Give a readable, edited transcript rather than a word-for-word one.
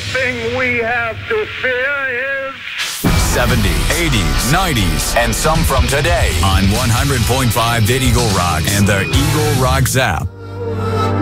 thing we have to fear is 70s, 80s, 90s, and some from today on 100.5 The Eagle Rock and the Eagle Rocks app.